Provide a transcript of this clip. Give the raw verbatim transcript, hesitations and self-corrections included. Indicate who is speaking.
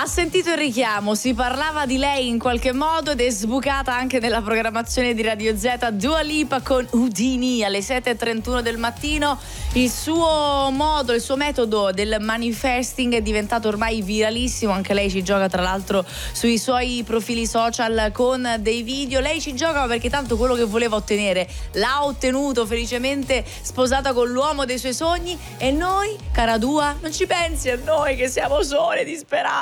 Speaker 1: Ha sentito il richiamo, si parlava di lei in qualche modo ed è sbucata anche nella programmazione di Radio Z Dua Lipa con Houdini alle sette e trentuno del mattino. Il suo modo, il suo metodo del manifesting è diventato ormai viralissimo, anche lei ci gioca tra l'altro sui suoi profili social con dei video. Lei ci gioca perché tanto quello che voleva ottenere l'ha ottenuto, felicemente sposata con l'uomo dei suoi sogni, e noi, cara Dua, non ci pensi a noi che siamo sole, disperate,